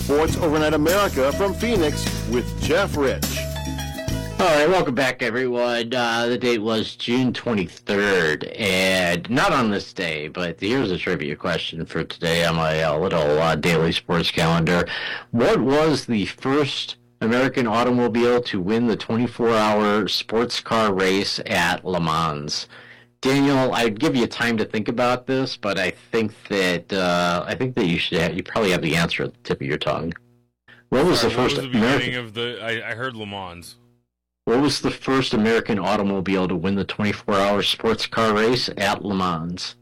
Sports Overnight America from Phoenix with Jeff Rich. All right, welcome back, everyone. The date was June 23rd, and not on this day, but here's a trivia question for today on my little daily sports calendar. What was the first American automobile to win the 24-hour sports car race at Le Mans? Daniel, I'd give you time to think about this, but I think that you probably have the answer at the tip of your tongue. What was the first beginning of the? I heard Le Mans. What was the first American automobile to win the 24-hour sports car race at Le Mans?